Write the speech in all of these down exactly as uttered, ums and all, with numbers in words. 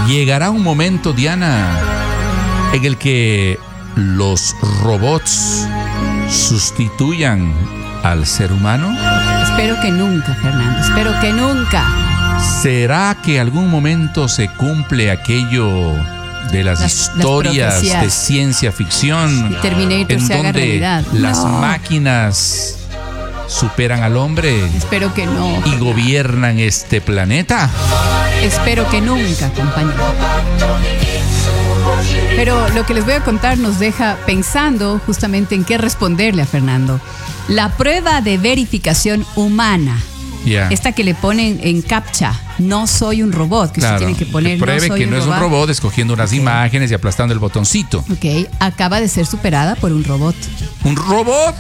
Llegará un momento, Diana, en el que los robots sustituyan al ser humano. Espero que nunca, Fernando, espero que nunca. ¿Será que algún momento se cumple aquello de las, las historias las de ciencia ficción? Y Terminator en se haga donde realidad. Las no. máquinas superan al hombre. Espero que no. Y gobiernan este planeta. Espero que nunca, compañero. Pero lo que les voy a contar nos deja pensando justamente en qué responderle a Fernando. La prueba de verificación humana. Yeah. Esta que le ponen en CAPTCHA, no soy un robot, que claro, usted tiene que poner. Que pruebe no soy que un no robot. es un robot, escogiendo unas okay. imágenes y aplastando el botoncito. Ok, acaba de ser superada por un robot. ¿Un robot?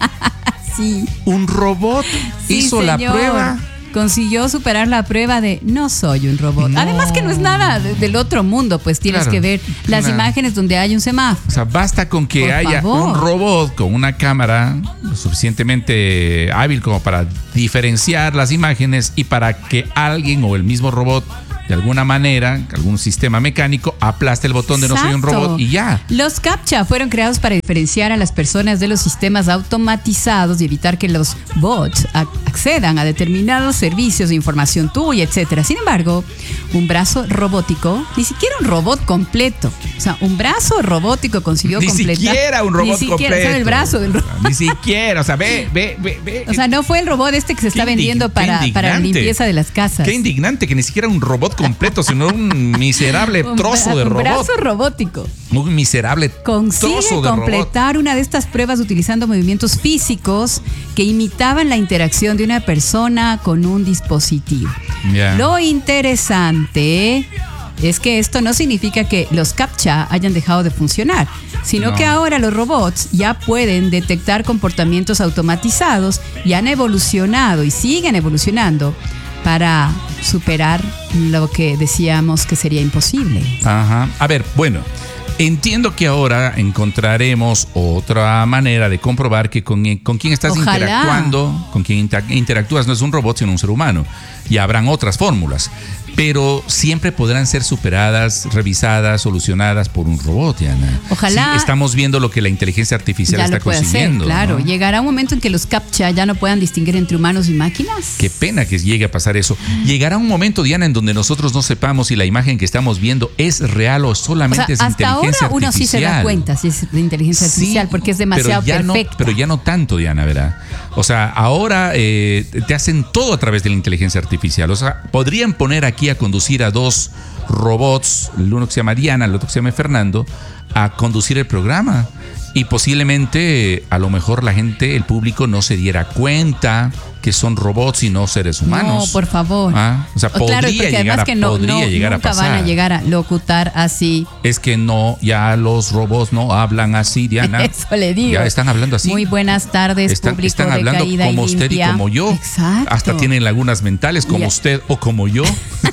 Sí. ¿Un robot sí, hizo señor. la prueba? Consiguió superar la prueba de no soy un robot. No. Además que no es nada de, del otro mundo, pues tienes claro, que ver las una... imágenes donde hay un semáforo. O sea, basta con que Por haya favor. un robot con una cámara lo suficientemente hábil como para diferenciar las imágenes y para que alguien o el mismo robot de alguna manera, algún sistema mecánico, aplaste el botón de no soy un robot y ya. Los CAPTCHA fueron creados para diferenciar a las personas de los sistemas automatizados y evitar que los bots accedan a determinados servicios de información tuya, etcétera. Sin embargo, un brazo robótico, ni siquiera un robot completo, o sea, un brazo robótico consiguió ni completar. Ni siquiera un robot ni siquiera, completo. O sea, el brazo del robot. Ni siquiera, o sea, ve, ve, ve, ve. O sea, no fue el robot este que se está vendiendo para, para limpieza de las casas. Qué indignante que ni siquiera un robot completo, sino un miserable un trozo de un robot. brazo robótico. Un miserable Consigue trozo de completar robot. Una de estas pruebas utilizando movimientos físicos que imitaban la interacción de una persona con un dispositivo. Yeah. Lo interesante es que esto no significa que los CAPTCHA hayan dejado de funcionar, sino no. que ahora los robots ya pueden detectar comportamientos automatizados y han evolucionado y siguen evolucionando para superar lo que decíamos que sería imposible. Ajá. A ver, bueno, entiendo que ahora encontraremos otra manera de comprobar que con, con quien estás Ojalá. interactuando, con quien interactúas no es un robot, sino un ser humano. Y habrán otras fórmulas. Pero siempre podrán ser superadas, revisadas, solucionadas por un robot, Diana. Ojalá. Sí, estamos viendo lo que la inteligencia artificial ya está lo puede consiguiendo. Hacer, claro, ¿no? Llegará un momento en que los CAPTCHA ya no puedan distinguir entre humanos y máquinas. Qué pena que llegue a pasar eso. Llegará un momento, Diana, en donde nosotros no sepamos si la imagen que estamos viendo es real o solamente o sea, es hasta inteligencia ahora uno artificial. sí se da cuenta si es de inteligencia Sí, artificial, porque es demasiado pero ya perfecta. No, pero ya no tanto, Diana, ¿verdad? O sea, ahora eh, te hacen todo a través de la inteligencia artificial. O sea, podrían poner aquí a conducir a dos robots, el uno que se llama Diana, el otro que se llama Fernando, a conducir el programa. Y posiblemente, a lo mejor la gente, el público no se diera cuenta que son robots y no seres humanos. No, por favor. ¿Ah? O sea, o claro, podría porque llegar, además a, que no, podría no, llegar nunca a pasar. van a llegar a locutar así. Es que no, ya los robots no hablan así, Diana. Eso le digo. Ya están hablando así. Muy buenas tardes, están, público están de hablando caída como y usted limpia. y como yo. Exacto. Hasta tienen lagunas mentales como Ya. usted o como yo.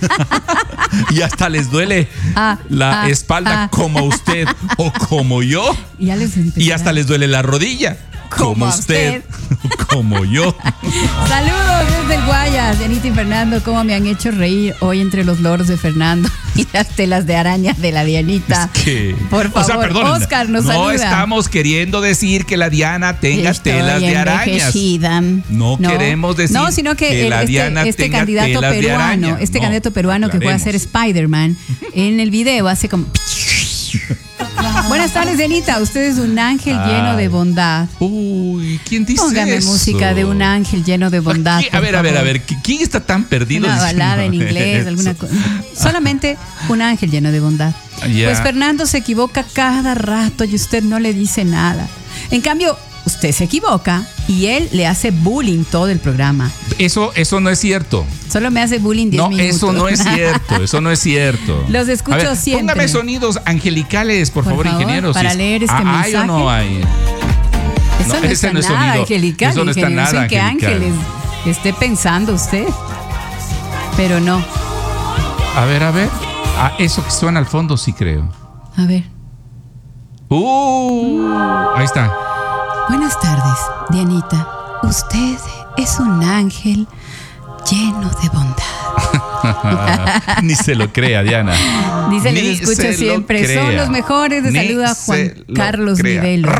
Y hasta les duele Ah, la ah, espalda ah. como usted o como yo. Ya les Y hasta les duele la rodilla como, Como a usted, como yo. Saludos desde el Guayas, Dianita y Fernando, cómo me han hecho reír hoy entre los loros de Fernando y las telas de araña de la Dianita. Es que, por favor, o sea, perdonen, Oscar nos no saluda. estamos queriendo decir que la Diana tenga Estoy telas de arañas. envejecida. No, queremos decir no, sino que, que el- la este, Diana este tenga candidato telas de peruano, araña. este No, candidato peruano que puede hacer aclaremos. Spider-Man, en el video hace como... Buenas tardes, Dianita. Usted es un ángel Ay. lleno de bondad. Uy, ¿quién dice Póngame eso? música de un ángel lleno de bondad. ¿Quién- A por ver, a ver, a favor. ver. ¿Quién está tan perdido? Una diciendo balada en inglés, eso? alguna cosa. Solamente un ángel lleno de bondad. Ya. Pues Fernando se equivoca cada rato y usted no le dice nada. En cambio, usted se equivoca y él le hace bullying todo el programa. Eso, eso no es cierto. Solo me hace bullying diez No, minutos. eso no es cierto. Eso no es cierto. Los escucho A ver, siempre. Póngame sonidos angelicales, por, Por favor, favor, ingenieros. para Si- leer este ah, ¿hay o mensaje. no hay? Eso No, no, ese está no es nada sonido. angelical. Eso no está ingeniero. nada sé qué angelical. ángeles esté pensando usted. Pero no. A ver, a ver. Ah, eso que suena al fondo sí creo. A ver. Uh, ahí está. Buenas tardes, Dianita. Usted es un ángel lleno de bondad. Ni se lo crea, Diana. Dice, Ni les escucho se siempre. lo crea. Son los mejores. De Ni saluda Juan se lo Carlos crea. Nivelo.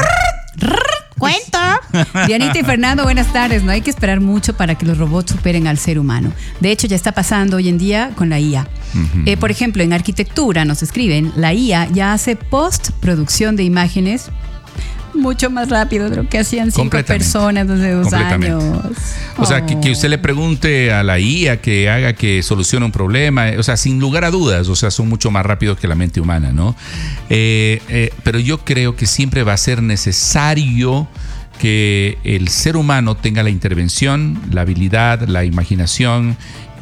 Cuento. Dianita y Fernando, buenas tardes. No hay que esperar mucho para que los robots superen al ser humano. De hecho, ya está pasando hoy en día con la I A. Uh-huh. Eh, por ejemplo, en arquitectura nos escriben, la I A ya hace postproducción de imágenes mucho más rápido de lo que hacían cinco personas hace dos años. O sea, que, que usted le pregunte a la I A que haga que solucione un problema, o sea, sin lugar a dudas, o sea, son mucho más rápidos que la mente humana, ¿no? Eh, eh, pero yo creo que siempre va a ser necesario que el ser humano tenga la intervención, la habilidad, la imaginación,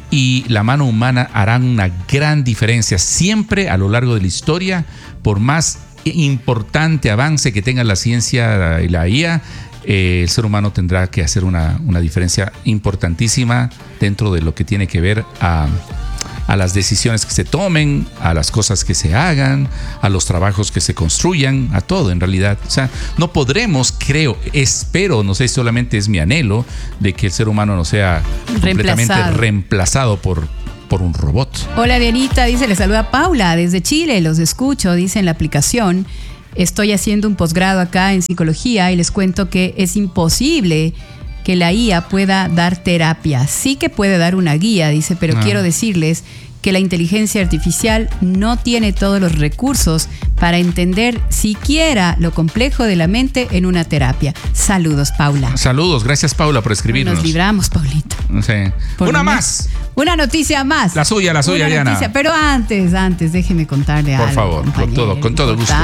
y la mano humana harán una gran diferencia siempre a lo largo de la historia, por más importante avance que tenga la ciencia y la I A, eh, el ser humano tendrá que hacer una, una diferencia importantísima dentro de lo que tiene que ver a, a las decisiones que se tomen, a las cosas que se hagan, a los trabajos que se construyan, a todo en realidad. O sea, no podremos, creo, espero, no sé si solamente es mi anhelo, de que el ser humano no sea completamente reemplazado, reemplazado por por un robot. Hola Dianita, dice, le saluda Paula desde Chile, los escucho, dice en la aplicación. Estoy haciendo un posgrado acá en psicología y les cuento que es imposible que la I A pueda dar terapia. Sí que puede dar una guía, dice, pero ah. quiero decirles que la inteligencia artificial no tiene todos los recursos para entender siquiera lo complejo de la mente en una terapia. Saludos, Paula. Saludos, gracias Paula por escribirnos. Nos libramos, Paulita. Sí. Una más. Una noticia más. La suya, la suya, una Diana. Noticia, pero antes, antes, déjeme contarle por algo. Por favor, con todo, con todo gusto.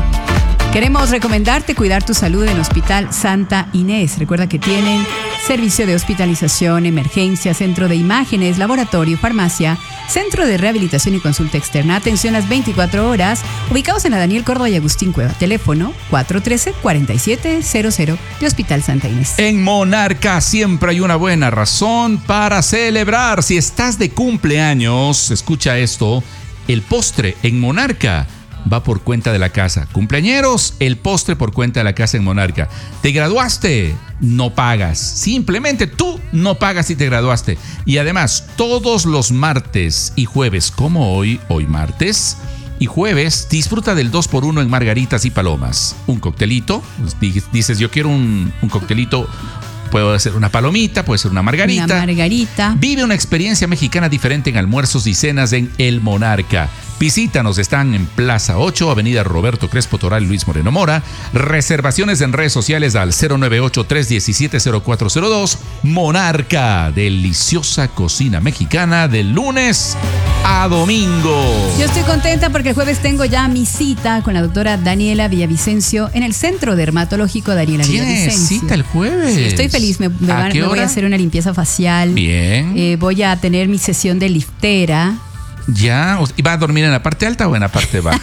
Queremos recomendarte cuidar tu salud en Hospital Santa Inés. Recuerda que tienen servicio de hospitalización, emergencia, centro de imágenes, laboratorio, farmacia, centro de rehabilitación y consulta externa. Atención las veinticuatro horas, ubicados en la Daniel Córdoba y Agustín Cueva. Teléfono cuatro uno tres, cuatro siete cero cero de Hospital Santa Inés. En Monarca siempre hay una buena razón para celebrar. Si estás de cumpleaños, escucha esto, el postre en Monarca va por cuenta de la casa. Cumpleañeros, el postre por cuenta de la casa en Monarca. ¿Te graduaste? No pagas. Simplemente tú no pagas si te graduaste. Y además, todos los martes y jueves, como hoy, hoy martes y jueves, disfruta del dos por uno en margaritas y palomas. Un coctelito, dices yo quiero un, un coctelito. Puede ser una palomita, puede ser una margarita. Una margarita. Vive una experiencia mexicana diferente en almuerzos y cenas en El Monarca. Visítanos, están en Plaza ocho, Avenida Roberto Crespo Toral, Luis Moreno Mora. Reservaciones en redes sociales al cero nueve ocho, tres uno siete, cero cuatro cero dos. Monarca, deliciosa cocina mexicana de lunes a domingo. Yo estoy contenta porque el jueves tengo ya mi cita con la doctora Daniela Villavicencio en el Centro Dermatológico Daniela Villavicencio. ¿Tienes cita el jueves? Sí, estoy feliz. Me, me, van, me voy a hacer una limpieza facial. Bien. Eh, voy a tener mi sesión de liftera. Ya, ¿y va a dormir en la parte alta o en la parte baja?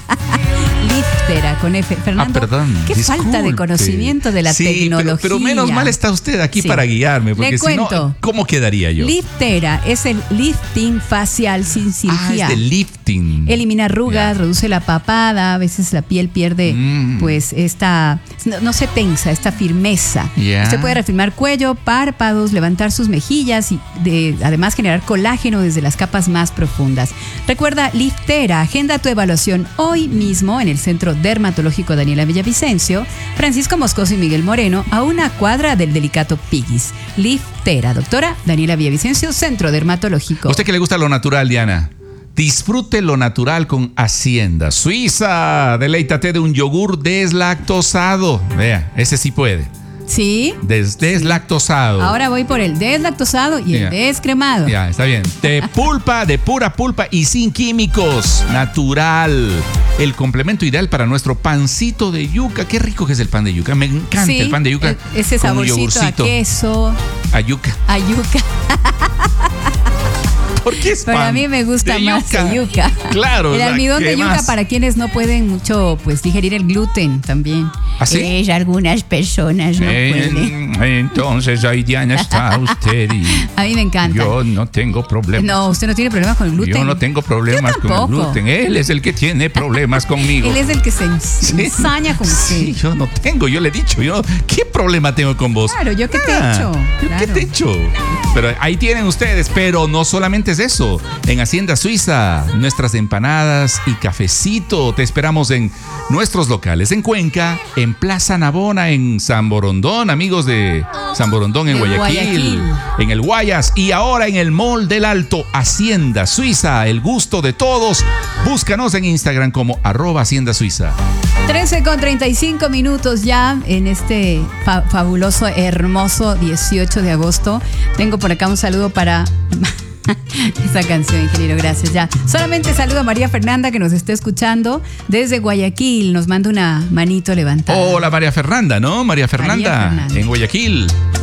Liftera con F. Fernando, ah, perdón, qué disculpe. falta de conocimiento de la sí, tecnología. Pero, pero menos mal está usted aquí sí. para guiarme, porque si no, ¿cómo quedaría yo? Liftera es el lifting facial sin cirugía. Ah, es de lifting. Elimina arrugas, yeah. reduce la papada, a veces la piel pierde, mm. pues, esta, no, no se tensa, esta firmeza. Yeah. Usted puede reafirmar cuello, párpados, levantar sus mejillas y de, además generar colágeno desde las capas más profundas. Recuerda, Liftera, agenda tu evaluación hoy mismo en el Centro Dermatológico Daniela Villavicencio, Francisco Moscoso y Miguel Moreno, a una cuadra del Delicato Piggy's. Liftera, doctora Daniela Villavicencio, Centro Dermatológico. ¿A usted que le gusta lo natural, Diana? Disfrute lo natural con Hacienda Suiza. Deleítate de un yogur deslactosado. Vea, ese sí puede. Sí. Des, deslactosado. Ahora voy por el deslactosado y yeah. el descremado. Ya, yeah, está bien. De pulpa, de pura pulpa y sin químicos. Natural. El complemento ideal para nuestro pancito de yuca. Qué rico que es el pan de yuca. Me encanta sí, el pan de yuca. Ese saborcito a queso. A yuca. A yuca. ¿Por qué es pan? Pero a mí me gusta más la yuca. Claro. El almidón de yuca más? Para quienes no pueden mucho, pues, digerir el gluten también. ¿Ah, sí? Eh, algunas personas no eh, pueden. Entonces ahí Diana está usted y a mí me encanta. Yo no tengo problemas. No, usted no tiene problemas con el gluten. Yo no tengo problemas con el gluten. Él es el que tiene problemas conmigo. Él es el que se ensaña con usted. Sí, yo no tengo, yo le he dicho. Yo, ¿qué problema tengo con vos? Claro, ¿yo qué ah, te he hecho? ¿Yo claro. qué te he hecho? Pero ahí tienen ustedes, pero no solamente es es eso, en Hacienda Suiza, nuestras empanadas y cafecito. Te esperamos en nuestros locales en Cuenca, en Plaza Navona, en San Borondón, amigos de San Borondón, en Guayaquil, Guayaquil, en el Guayas, y ahora en el Mall del Alto, Hacienda Suiza, el gusto de todos. Búscanos en Instagram como arroba Hacienda Suiza. trece con treinta y cinco minutos ya en este fa- fabuloso, hermoso dieciocho de agosto. Tengo por acá un saludo para esa canción, ingeniero, gracias. Ya, solamente saludo a María Fernanda, que nos está escuchando desde Guayaquil. Nos manda una manito levantada. Hola, María Fernanda, ¿no? María Fernanda, María Fernanda. en Guayaquil.